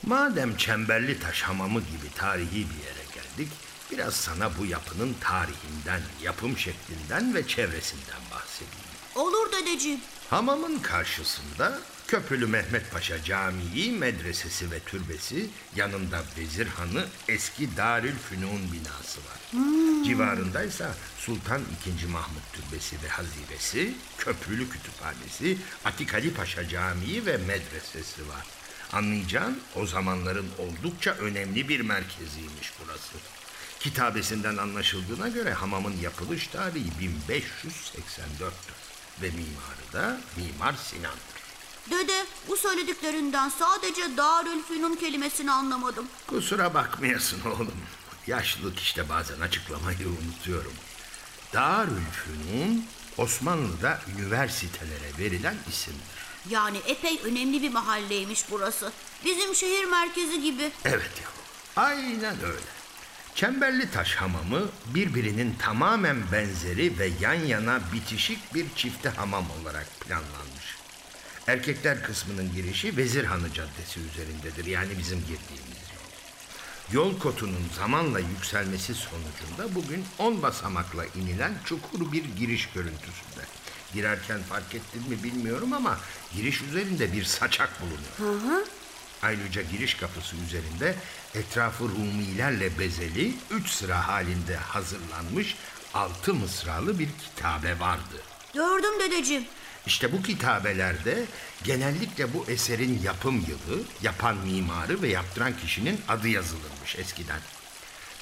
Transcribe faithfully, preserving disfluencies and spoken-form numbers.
Madem Çemberlitaş Hamamı gibi tarihi bir yere geldik, biraz sana bu yapının tarihinden, yapım şeklinden ve çevresinden bahsedeyim. Olur dedeciğim. Hamamın karşısında Köprülü Mehmet Paşa Camii, medresesi ve türbesi, yanında Vezirhanı eski Darülfünun binası var. Hmm. Civarındaysa Sultan ikinci. Mahmut Türbesi ve haziresi, Köprülü Kütüphanesi, Atik Ali Paşa Camii ve medresesi var. Anlayacağın o zamanların oldukça önemli bir merkeziymiş burası. Kitabesinden anlaşıldığına göre hamamın yapılış tarihi bin beş yüz seksen dörttür ve mimarı da Mimar Sinan'dır. Dede, bu söylediklerinden sadece Darülfünun kelimesini anlamadım. Kusura bakmayasın oğlum. Yaşlılık işte, bazen açıklamayı unutuyorum. Darülfünun Osmanlı'da üniversitelere verilen isimdir. Yani epey önemli bir mahalleymiş burası. Bizim şehir merkezi gibi. Evet yavrum, aynen öyle. Çemberlitaş Hamamı birbirinin tamamen benzeri ve yan yana bitişik bir çifte hamam olarak planlanmış. Erkekler kısmının girişi Vezirhanı Caddesi üzerindedir, yani bizim girdiğimiz yol. Yol kotunun zamanla yükselmesi sonucunda bugün on basamakla inilen çukur bir giriş görüntüsünde. Girerken fark ettin mi bilmiyorum ama giriş üzerinde bir saçak bulunuyor. Hı hı. Ayrıca giriş kapısı üzerinde etrafı Rumilerle bezeli, üç sıra halinde hazırlanmış altı mısralı bir kitabe vardı. Gördüm dedeciğim. İşte bu kitabelerde genellikle bu eserin yapım yılı, yapan mimarı ve yaptıran kişinin adı yazılırmış eskiden.